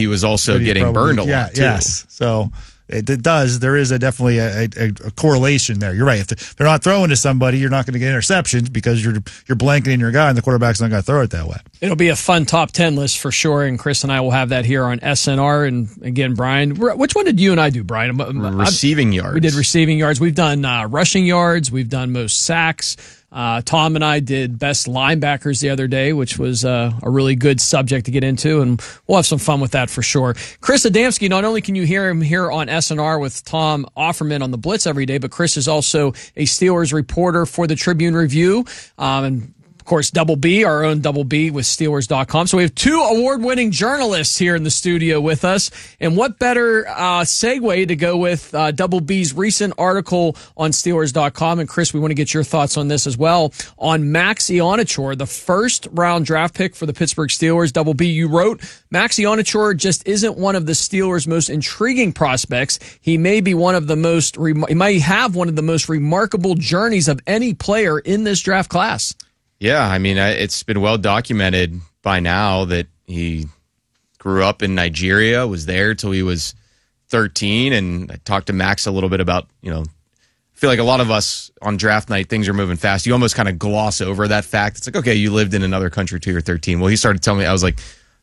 he was also getting burned a lot, too. Yes. So it does. There is definitely a correlation there. You're right. If they're not throwing to somebody, you're not going to get interceptions because you're blanketing your guy, and the quarterback's not going to throw it that way. It'll be a fun top 10 list for sure, and Chris and I will have that here on SNR. And again, Brian, which one did you and I do, Brian? Receiving yards. We did receiving yards. We've done rushing yards. We've done most sacks. Tom and I did best linebackers the other day, which was a really good subject to get into, and we'll have some fun with that for sure. Chris Adamski, not only can you hear him here on SNR with Tom Offerman on the Blitz every day, but Chris is also a Steelers reporter for the Tribune Review, and of course, Double B, our own Double B with Steelers.com. So we have two award-winning journalists here in the studio with us. And what better segue to go with Double B's recent article on Steelers.com. And Chris, we want to get your thoughts on this as well. On Max Ionachor, the first-round draft pick for the Pittsburgh Steelers. Double B, you wrote, Max Ionachor just isn't one of the Steelers' most intriguing prospects. He may be one of the most, he might have one of the most remarkable journeys of any player in this draft class. Yeah, I mean, it's been well documented by now that he grew up in Nigeria, was there till he was 13, and I talked to Max a little bit about, I feel like a lot of us on draft night, things are moving fast. You almost kind of gloss over that fact. It's like, okay, you lived in another country till you're 13. Well, he started telling me, I was like,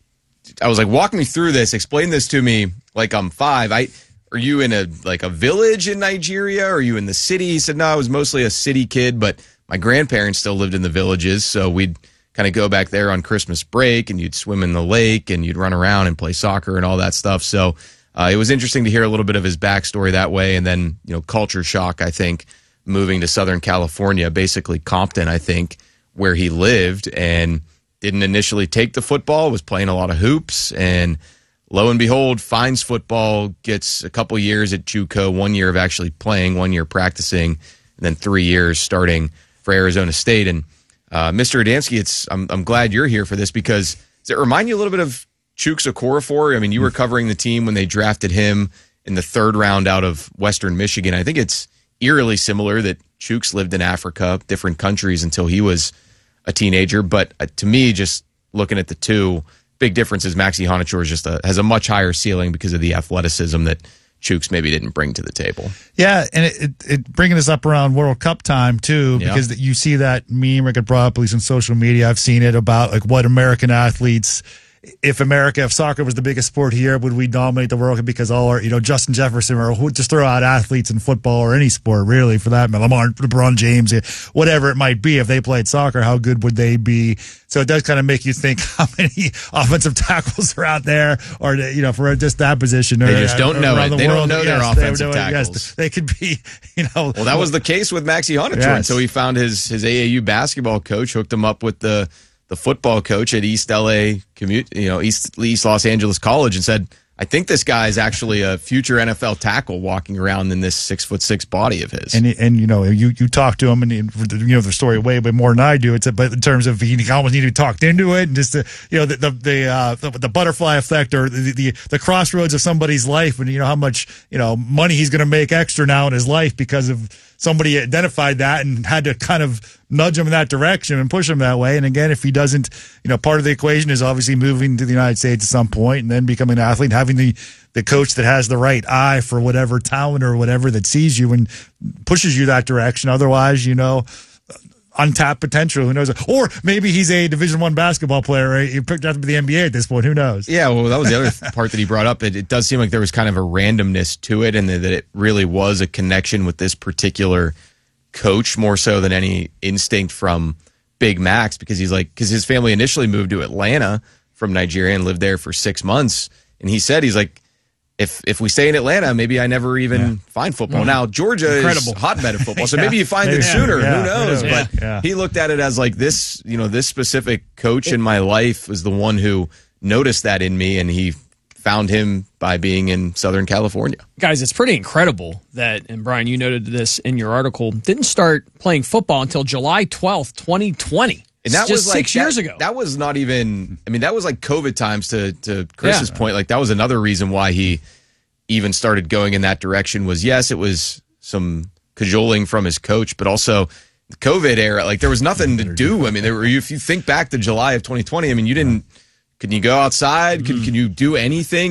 walk me through this, explain this to me like I'm 5. Are you in a village in Nigeria? Or are you in the city? He said, no, I was mostly a city kid, but my grandparents still lived in the villages, so we'd kind of go back there on Christmas break, and you'd swim in the lake, and you'd run around and play soccer and all that stuff. So it was interesting to hear a little bit of his backstory that way, and then culture shock, I think, moving to Southern California, basically Compton, I think, where he lived, and didn't initially take the football, was playing a lot of hoops, and lo and behold, finds football, gets a couple years at JUCO, 1 year of actually playing, 1 year practicing, and then 3 years starting for Arizona State. And Mr. Adamski, I'm glad you're here for this, because does it remind you a little bit of Chuks Okorafor? I mean, you were covering the team when they drafted him in the 3rd round out of Western Michigan. I think it's eerily similar that Chuks lived in Africa, different countries, until he was a teenager. But to me, just looking at the two, big difference is Max Ionachor just has a much higher ceiling because of the athleticism that Chuks maybe didn't bring to the table. Yeah, and it bringing us up around World Cup time, too, because you see that meme I could brought up, at least on social media. I've seen it about what American athletes, if soccer was the biggest sport here, would we dominate the World Cup? Because all our, Justin Jefferson, or just throw out athletes in football or any sport, really, for that matter. LeBron James, whatever it might be, if they played soccer, how good would they be? So it does kind of make you think how many offensive tackles are out there, or, for just that position. They just don't know it. They don't know their offensive tackles. Yes, they could be, Well, that was the case with Max Ionachor. Until he found his AAU basketball coach, hooked him up with the football coach at East LA East Los Angeles College, and said, I think this guy is actually a future NFL tackle walking around in this 6'6" body of his. And you talk to him, and the story way more than I do. But in terms of he almost needed to be talked into it, and just the butterfly effect, or the crossroads of somebody's life, and how much money he's going to make extra now in his life because of somebody identified that and had to kind of nudge him in that direction and push him that way. And again, if he doesn't, part of the equation is obviously moving to the United States at some point and then becoming an athlete, having the coach that has the right eye for whatever talent or whatever that sees you and pushes you that direction. Otherwise, untapped potential. Who knows? Or maybe he's a Division I basketball player. Right? He picked out to be the NBA at this point. Who knows? Yeah, well, that was the other part that he brought up. It does seem like there was kind of a randomness to it, and that it really was a connection with this particular coach more so than any instinct from Big Max, because his family initially moved to Atlanta from Nigeria and lived there for 6 months. And he said, if we stay in Atlanta, maybe I never even find football. Now, Georgia is a hotbed of football, so maybe you find it sooner. Who knows? But he looked at it as this, this specific coach in my life was the one who noticed that in me, and he found him by being in Southern California. Guys, it's pretty incredible that, and Brian, you noted this in your article, didn't start playing football until July 12th, 2020. And that was just 6 years ago. That was not even, that was like COVID times to Chris's point. That was another reason why he even started going in that direction was, yes, it was some cajoling from his coach, but also the COVID era, there was nothing to do. If you think back to July of 2020, couldn't you go outside? Can you do anything?